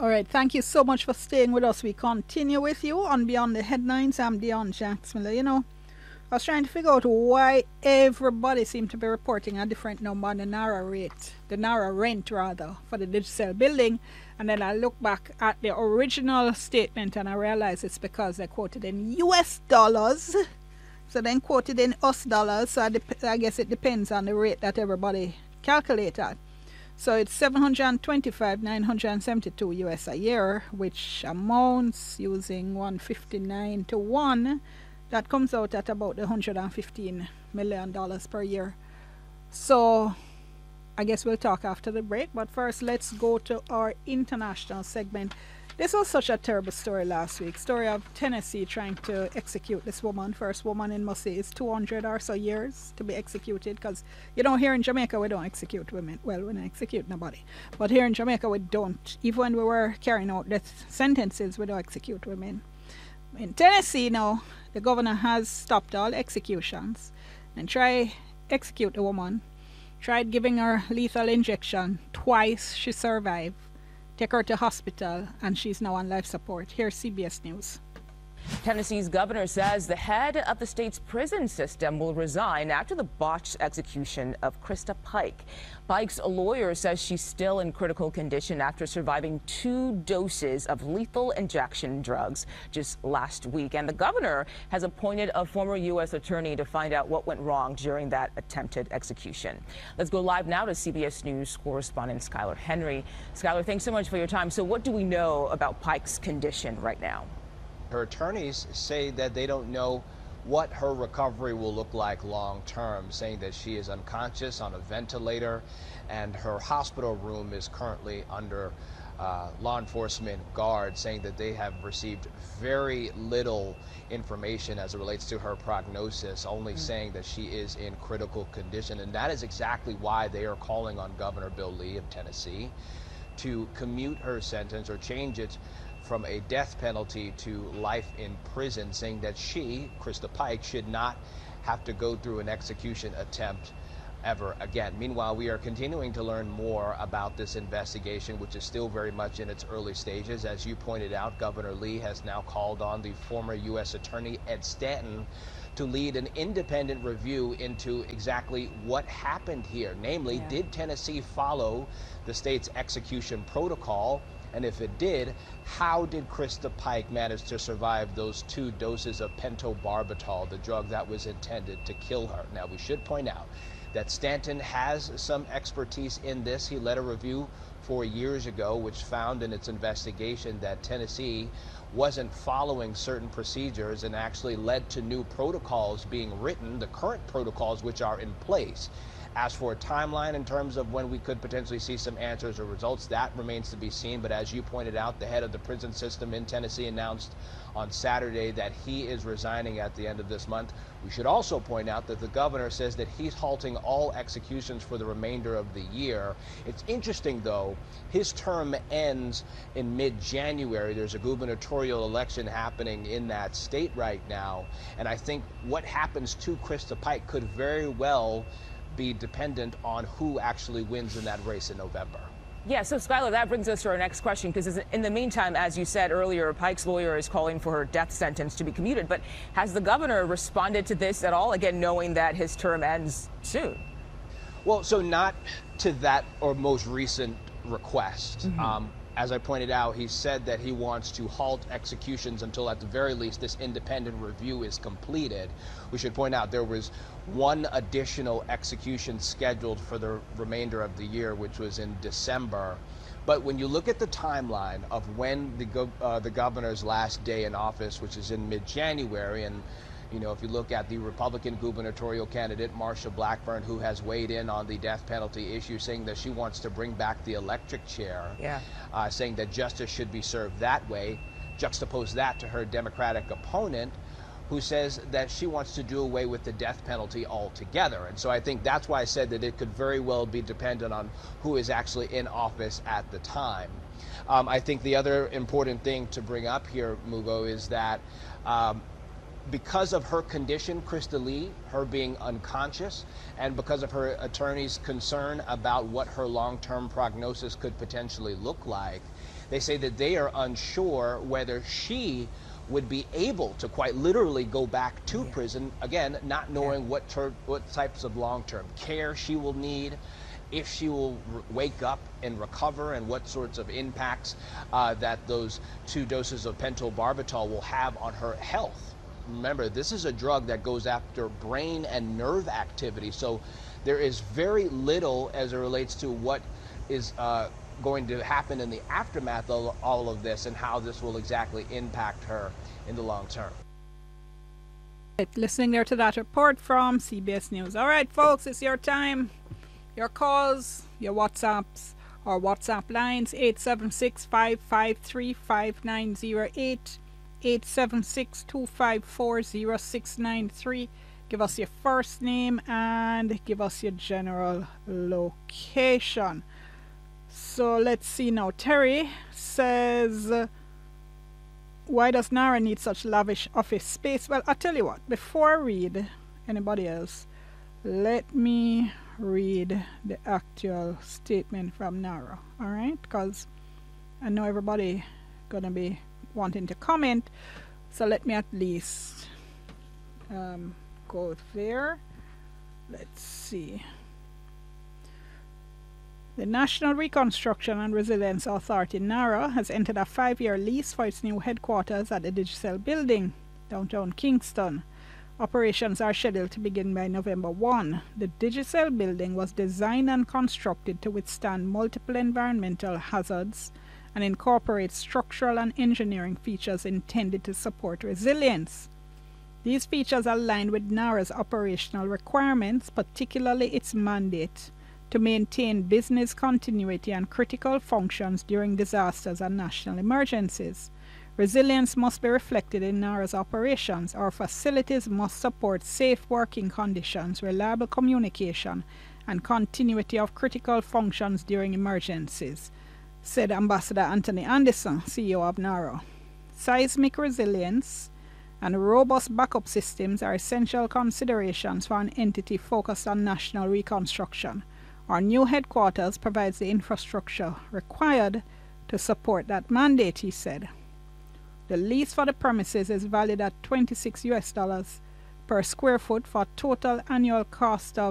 All right, thank you so much for staying with us. We continue with you on Beyond the Headlines. I'm Dion Jacks Miller. I was trying to figure out why everybody seemed to be reporting a different number on the Naira rate, the Naira rent rather, for the Digicel building. And then I look back at the original statement and I realize it's because they quoted in US dollars. So then quoted in US dollars. So I guess it depends on the rate that everybody calculate at. So it's 725,972 US a year, which amounts using 159 to 1. That comes out at about $115 million per year. So I guess we'll talk after the break. But first, let's go to our international segment. This was such a terrible story last week. Story of Tennessee trying to execute this woman. First woman in must say is 200 or so years to be executed. Because, here in Jamaica, we don't execute women. Well, we don't execute nobody. But here in Jamaica, we don't. Even when we were carrying out death sentences, we don't execute women. In Tennessee now, the governor has stopped all executions and tried execute the woman. Tried giving her lethal injection. Twice she survived. Take her to hospital, and she's now on life support. Here's CBS News. Tennessee's governor says the head of the state's prison system will resign after the botched execution of Krista Pike. Pike's lawyer says she's still in critical condition after surviving 2 doses of lethal injection drugs just last week. And the governor has appointed a former U.S. attorney to find out what went wrong during that attempted execution. Let's go live now to CBS News correspondent Skylar Henry. Skylar, thanks so much for your time. So what do we know about Pike's condition right now? Her attorneys say that they don't know what her recovery will look like long term, saying that she is unconscious on a ventilator and her hospital room is currently under law enforcement guard, saying that they have received very little information as it relates to her prognosis, only saying that she is in critical condition. And that is exactly why they are calling on Governor Bill Lee of Tennessee to commute her sentence or change it from a death penalty to life in prison, saying that she, Krista Pike, should not have to go through an execution attempt ever again. Meanwhile, we are continuing to learn more about this investigation, which is still very much in its early stages. As you pointed out, Governor Lee has now called on the former U.S. Attorney Ed Stanton to lead an independent review into exactly what happened here. Namely, did Tennessee follow the state's execution protocol? And if it did, how did Krista Pike manage to survive those 2 doses of pentobarbital, the drug that was intended to kill her? Now, we should point out that Stanton has some expertise in this. He led a review 4 years ago, which found in its investigation that Tennessee wasn't following certain procedures and actually led to new protocols being written, the current protocols which are in place. As for a timeline in terms of when we could potentially see some answers or results, that remains to be seen. But as you pointed out, the head of the prison system in Tennessee announced on Saturday that he is resigning at the end of this month. We should also point out that the governor says that he's halting all executions for the remainder of the year. It's interesting, though, his term ends in mid-January. There's a gubernatorial election happening in that state right now. And I think what happens to Krista Pike could very well be dependent on who actually wins in that race in November. Yeah, so Skylar, that brings us to our next question, because in the meantime, as you said earlier, Pike's lawyer is calling for her death sentence to be commuted. But has the governor responded to this at all, again, knowing that his term ends soon? Well, so not to that or most recent request. As I pointed out, he said that he wants to halt executions until, at the very least, this independent review is completed. We should point out there was 1 additional execution scheduled for the remainder of the year, which was in December. But when you look at the timeline of when the governor's last day in office, which is in mid-January, and if you look at the Republican gubernatorial candidate, Marsha Blackburn, who has weighed in on the death penalty issue, saying that she wants to bring back the electric chair, saying that justice should be served that way, juxtapose that to her Democratic opponent, who says that she wants to do away with the death penalty altogether. And so I think that's why I said that it could very well be dependent on who is actually in office at the time. I think the other important thing to bring up here, Mugo, is that because of her condition, Krista Lee, her being unconscious, and because of her attorney's concern about what her long-term prognosis could potentially look like, they say that they are unsure whether she would be able to quite literally go back to prison, again, not knowing what types of long-term care she will need, if she will wake up and recover, and what sorts of impacts that those 2 doses of pentobarbital will have on her health. Remember, this is a drug that goes after brain and nerve activity, so there is very little as it relates to what is going to happen in the aftermath of all of this and how this will exactly impact her in the long term. Listening there to that report from CBS News. All right, folks, it's your time. Your calls, your WhatsApps, or WhatsApp lines, 876-553-5908, 876-254-0693. Give us your first name and give us your general location. So let's see now. Terry says, why does NARA need such lavish office space? Well, I'll tell you what. Before I read anybody else, let me read the actual statement from NARA. All right? Because I know everybody going to be wanting to comment. So let me at least go there. Let's see. The National Reconstruction and Resilience Authority, NARA, has entered a 5-year lease for its new headquarters at the Digicel building, downtown Kingston. Operations are scheduled to begin by November 1. The Digicel building was designed and constructed to withstand multiple environmental hazards and incorporate structural and engineering features intended to support resilience. These features align with NARA's operational requirements, particularly its mandate to maintain business continuity and critical functions during disasters and national emergencies. Resilience must be reflected in NARA's operations. Our facilities must support safe working conditions, reliable communication, and continuity of critical functions during emergencies, said Ambassador Anthony Anderson, CEO of NARA. Seismic resilience and robust backup systems are essential considerations for an entity focused on national reconstruction. Our new headquarters provides the infrastructure required to support that mandate, he said. The lease for the premises is valued at $26 per square foot for a total annual cost of